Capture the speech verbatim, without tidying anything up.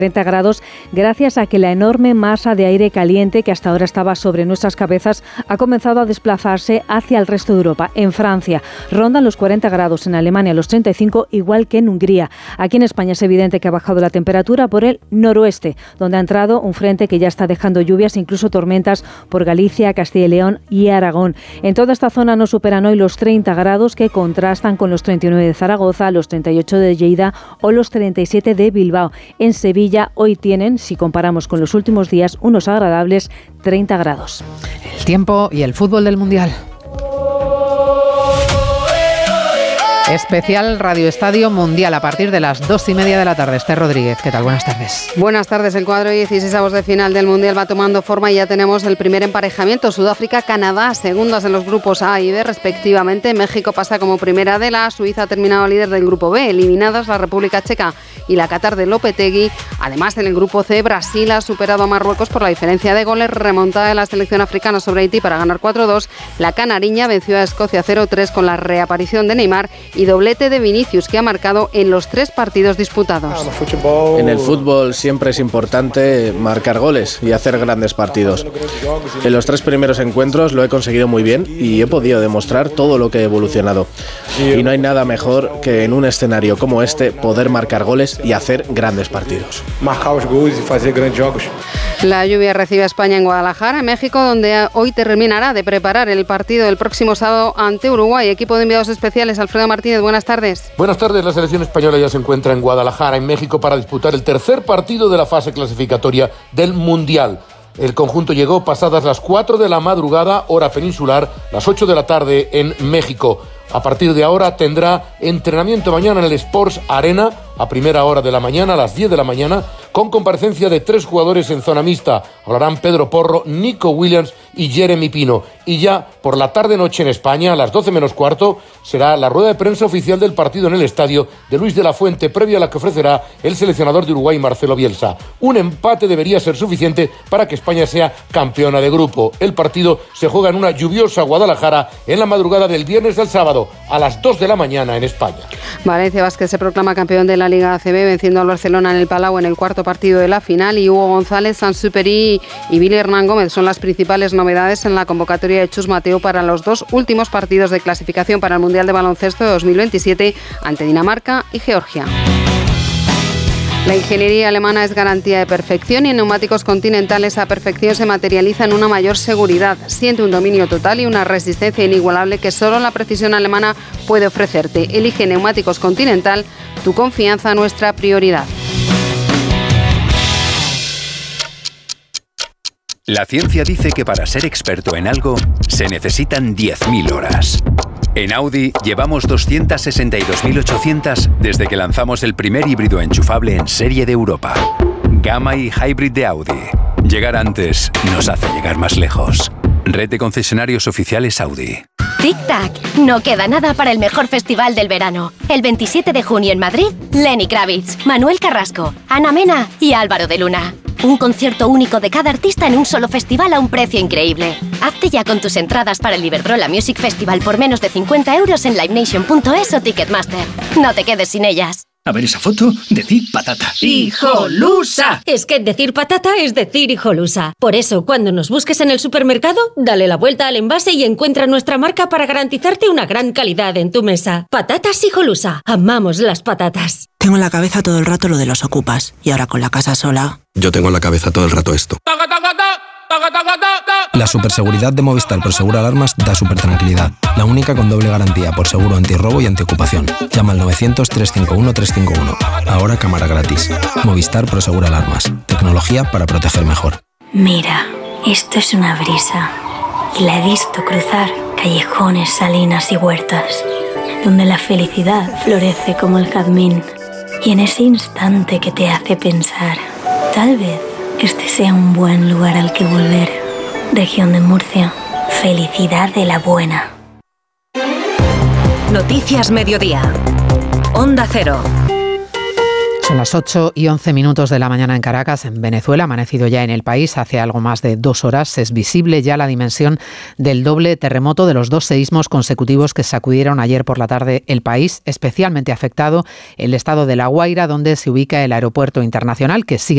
treinta grados gracias a que la enorme masa de aire caliente que hasta ahora estaba sobre nuestras cabezas ha comenzado a desplazarse hacia el resto de Europa. En Francia rondan los cuarenta grados, en Alemania los treinta y cinco, igual que en Hungría. Aquí en España es evidente que ha bajado la temperatura por el noroeste, donde ha entrado un frente que ya está dejando lluvias, incluso tormentas por Galicia, Castilla y León y Aragón. En toda esta zona no superan hoy los treinta grados, que contrastan con los treinta y nueve de Zaragoza, los treinta y ocho de Lleida o los treinta y siete de Bilbao. En Sevilla hoy tienen, si comparamos con los últimos días, unos agradables treinta grados. El tiempo y el fútbol del Mundial. Especial Radio Estadio Mundial a partir de las dos y media de la tarde. Esther Rodríguez, ¿qué tal? Buenas tardes. Buenas tardes. El cuadro dieciseisavos de final del Mundial va tomando forma y ya tenemos el primer emparejamiento. Sudáfrica-Canadá, segundas en los grupos A y B respectivamente. México pasa como primera de la A. Suiza ha terminado líder del grupo B. Eliminadas la República Checa y la Qatar de Lopetegui. Además, en el grupo C, Brasil ha superado a Marruecos por la diferencia de goles. Remontada de la selección africana sobre Haití para ganar cuatro dos. La canariña venció a Escocia cero tres con la reaparición de Neymar y doblete de Vinicius, que ha marcado en los tres partidos disputados. En el fútbol siempre es importante marcar goles y hacer grandes partidos. En los tres primeros encuentros lo he conseguido muy bien y he podido demostrar todo lo que he evolucionado. Y no hay nada mejor que en un escenario como este poder marcar goles y hacer grandes partidos. La lluvia recibe a España en Guadalajara, en México, donde hoy terminará de preparar el partido del próximo sábado ante Uruguay. Equipo de enviados especiales, Alfredo Martínez, buenas tardes. Buenas tardes, la selección española ya se encuentra en Guadalajara, en México, para disputar el tercer partido de la fase clasificatoria del Mundial. El conjunto llegó pasadas las cuatro de la madrugada, hora peninsular, las ocho de la tarde en México. A partir de ahora tendrá entrenamiento mañana en el Sports Arena, a primera hora de la mañana, a las diez de la mañana, con comparecencia de tres jugadores en zona mixta. Hablarán Pedro Porro, Nico Williams y Jeremy Pino. Y ya por la tarde-noche en España, a las doce menos cuarto, será la rueda de prensa oficial del partido en el estadio de Luis de la Fuente, previa a la que ofrecerá el seleccionador de Uruguay, Marcelo Bielsa. Un empate debería ser suficiente para que España sea campeona de grupo. El partido se juega en una lluviosa Guadalajara en la madrugada del viernes al sábado, a las dos de la mañana en España. Valencia Vázquez se proclama campeón de la Liga A C B, venciendo al Barcelona en el Palau en el cuarto partido de la final, y Hugo González, Sansuperi y Billy Hernán Gómez son las principales novedades en la convocatoria de Chus Mateo para los dos últimos partidos de clasificación para el Mundial de Baloncesto de dos mil veintisiete ante Dinamarca y Georgia. La ingeniería alemana es garantía de perfección y en neumáticos Continental esa perfección se materializa en una mayor seguridad. Siente un dominio total y una resistencia inigualable que solo la precisión alemana puede ofrecerte. Elige neumáticos Continental, tu confianza, nuestra prioridad. La ciencia dice que para ser experto en algo se necesitan diez mil horas. En Audi llevamos doscientas sesenta y dos mil ochocientas desde que lanzamos el primer híbrido enchufable en serie de Europa. Gamma y Hybrid de Audi. Llegar antes nos hace llegar más lejos. Red de concesionarios oficiales Audi. Tic-tac, no queda nada para el mejor festival del verano. El veintisiete de junio en Madrid, Lenny Kravitz, Manuel Carrasco, Ana Mena y Álvaro de Luna. Un concierto único de cada artista en un solo festival a un precio increíble. Hazte ya con tus entradas para el Iberdrola Music Festival por menos de cincuenta euros en livenation punto es o Ticketmaster. No te quedes sin ellas. A ver esa foto, decir patata. ¡Hijolusa! Es que decir patata es decir hijolusa. Por eso, cuando nos busques en el supermercado, dale la vuelta al envase y encuentra nuestra marca para garantizarte una gran calidad en tu mesa. Patatas hijolusa. Amamos las patatas. Tengo en la cabeza todo el rato lo de los ocupas. Y ahora con la casa sola... Yo tengo en la cabeza todo el rato esto. La superseguridad de Movistar Prosegur Alarmas da súper tranquilidad. La única con doble garantía por seguro antirrobo y antiocupación. Llama al novecientos, trescientos cincuenta y uno, trescientos cincuenta y uno. Ahora cámara gratis. Movistar Prosegur Alarmas. Tecnología para proteger mejor. Mira, esto es una brisa. Y la he visto cruzar callejones, salinas y huertas, donde la felicidad florece como el jazmín. Y en ese instante que te hace pensar, tal vez este sea un buen lugar al que volver. Región de Murcia. Felicidad de la buena. Noticias Mediodía. Onda Cero. Son las ocho y once minutos de la mañana en Caracas, en Venezuela. Ha amanecido ya en el país hace algo más de dos horas. Es visible ya la dimensión del doble terremoto de los dos seísmos consecutivos que sacudieron ayer por la tarde el país. Especialmente afectado el estado de La Guaira, donde se ubica el aeropuerto internacional, que sigue